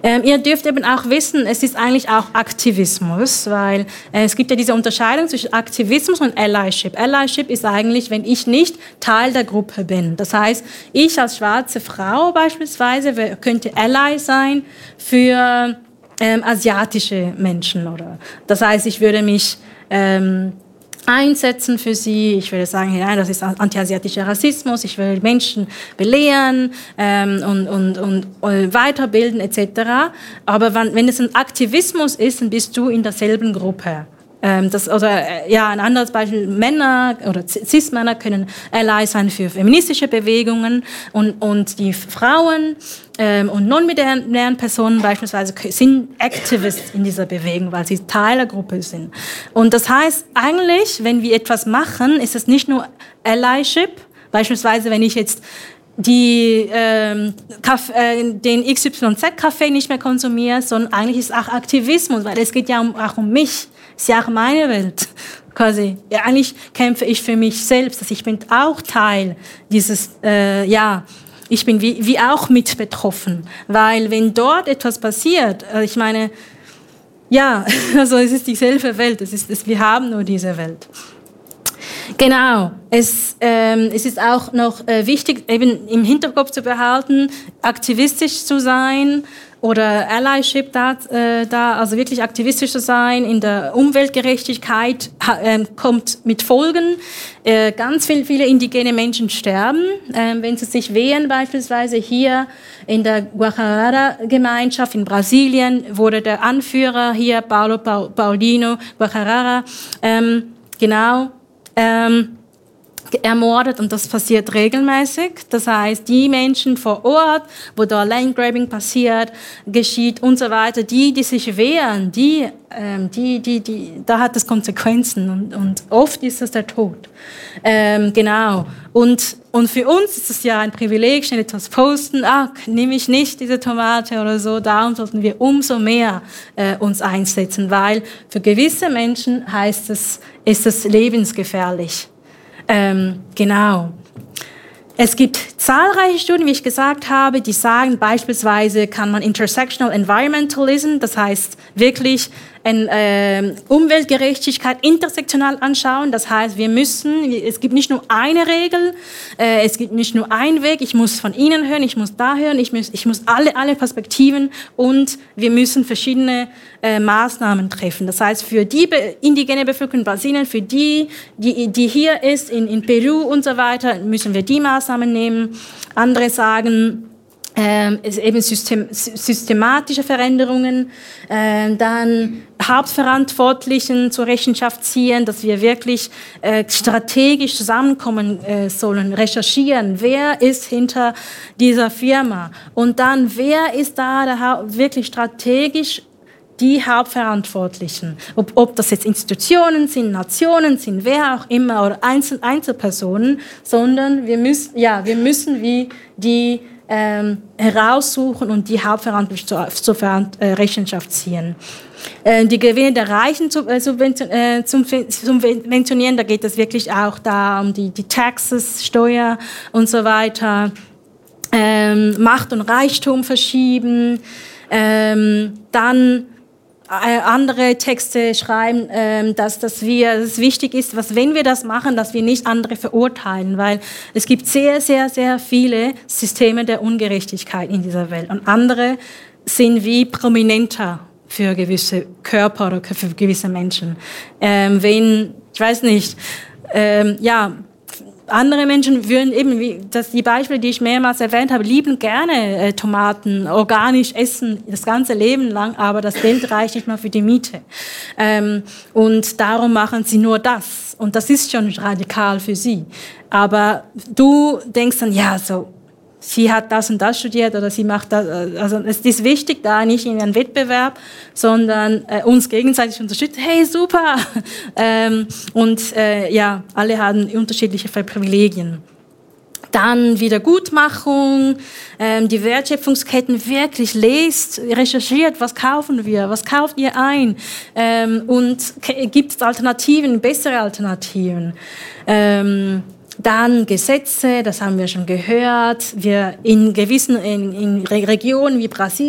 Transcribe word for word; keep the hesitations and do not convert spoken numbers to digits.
Ähm, ihr dürft eben auch wissen, es ist eigentlich auch Aktivismus, weil äh, es gibt ja diese Unterscheidung zwischen Aktivismus und Allyship. Allyship ist eigentlich, wenn ich nicht Teil der Gruppe bin. Das heißt, ich als schwarze Frau beispielsweise könnte Ally sein für ähm, asiatische Menschen. Oder das heißt, ich würde mich ähm, einsetzen für sie. Ich würde sagen, nein, das ist antiasiatischer Rassismus. Ich will Menschen belehren ähm, und, und, und, und weiterbilden et cetera. Aber wenn, wenn es ein Aktivismus ist, dann bist du in derselben Gruppe. Ähm, das, oder ja, ein anderes Beispiel: Männer oder Cis-Männer können Ally sein für feministische Bewegungen und, und die Frauen ähm, und non-binären Personen beispielsweise sind Activists in dieser Bewegung, weil sie Teil der Gruppe sind. Und das heißt eigentlich, wenn wir etwas machen, ist es nicht nur Allyship. Beispielsweise, wenn ich jetzt die, ähm, Kaff, äh, den X Y Z-Kaffee nicht mehr konsumiere, sondern eigentlich ist es auch Aktivismus, weil es geht ja um, auch um mich. Es ist ja auch meine Welt, quasi. Ja, eigentlich kämpfe ich für mich selbst. Also ich bin auch Teil dieses, äh, ja, ich bin wie, wie auch mit betroffen. Weil wenn dort etwas passiert, äh, ich meine, ja, also es ist dieselbe Welt, es ist, es, wir haben nur diese Welt. Genau, es, ähm, es ist auch noch äh, wichtig, eben im Hinterkopf zu behalten, aktivistisch zu sein oder Allyship da, äh, da, also wirklich aktivistisch zu sein in der Umweltgerechtigkeit äh, kommt mit Folgen. Äh, ganz viel, viele indigene Menschen sterben, äh, wenn sie sich wehren. Beispielsweise hier in der Guajarara-Gemeinschaft in Brasilien wurde der Anführer hier, Paulo Paulino Guajarara, ähm, genau, ähm, ermordet, und das passiert regelmäßig. Das heißt, die Menschen vor Ort, wo da Landgrabbing passiert, geschieht und so weiter, die, die sich wehren, die, ähm, die, die, die, da hat es Konsequenzen und, und oft ist es der Tod. Ähm, genau. Und, und für uns ist es ja ein Privileg, schnell etwas posten, ah, nehme ich nicht diese Tomate oder so, darum sollten wir umso mehr äh, uns einsetzen, weil für gewisse Menschen heißt es, ist es lebensgefährlich. Ähm, genau. Es gibt zahlreiche Studien, wie ich gesagt habe, die sagen, beispielsweise kann man Intersectional Environmentalism, das heißt wirklich eine, äh, Umweltgerechtigkeit intersektional anschauen. Das heißt, wir müssen, es gibt nicht nur eine Regel, äh, es gibt nicht nur einen Weg, ich muss von Ihnen hören, ich muss da hören, ich muss, ich muss alle, alle Perspektiven, und wir müssen verschiedene äh, Maßnahmen treffen. Das heißt, für die be- indigene Bevölkerung in Brasilien, für die, die, die hier ist, in, in Peru und so weiter, müssen wir die Maßnahmen nehmen. Andere sagen, Ähm, eben System, systematische Veränderungen, äh, dann Hauptverantwortlichen zur Rechenschaft ziehen, dass wir wirklich äh, strategisch zusammenkommen äh, sollen, recherchieren, wer ist hinter dieser Firma, und dann, wer ist da der, wirklich strategisch die Hauptverantwortlichen, ob, ob das jetzt Institutionen sind, Nationen sind, wer auch immer, oder Einzel, Einzelpersonen, sondern wir müssen, ja, wir müssen wie die Ähm, heraussuchen und die Hauptverantwortlichen zur, zur äh, Rechenschaft ziehen. Äh, die Gewinne der Reichen zu äh, subvention, äh, zum, subventionieren, da geht es wirklich auch da um die, die Taxes, Steuer und so weiter, ähm, Macht und Reichtum verschieben, ähm, dann andere Texte schreiben, dass, dass, wir, dass es wichtig ist, dass, wenn wir das machen, dass wir nicht andere verurteilen, weil es gibt sehr, sehr, sehr viele Systeme der Ungerechtigkeit in dieser Welt, und andere sind wie prominenter für gewisse Körper oder für gewisse Menschen. Ähm, wenn, ich weiß nicht, ähm, ja, andere Menschen würden eben, wie das, die Beispiele, die ich mehrmals erwähnt habe, lieben gerne äh, Tomaten, organisch essen, das ganze Leben lang, aber das Geld reicht nicht mal für die Miete. Ähm, und darum machen sie nur das. Und das ist schon radikal für sie. Aber du denkst dann, ja, so, sie hat das und das studiert oder sie macht das. Also es ist wichtig, da nicht in einen Wettbewerb, sondern äh, uns gegenseitig unterstützen. Hey, super! ähm, und äh, ja, alle haben unterschiedliche Privilegien. Dann Wiedergutmachung, ähm, die Wertschöpfungsketten wirklich lest, recherchiert, was kaufen wir, was kauft ihr ein, ähm, und gibt es Alternativen, bessere Alternativen. Ähm, Dann Gesetze, das haben wir schon gehört. Wir in gewissen in, in Regionen wie Brasilien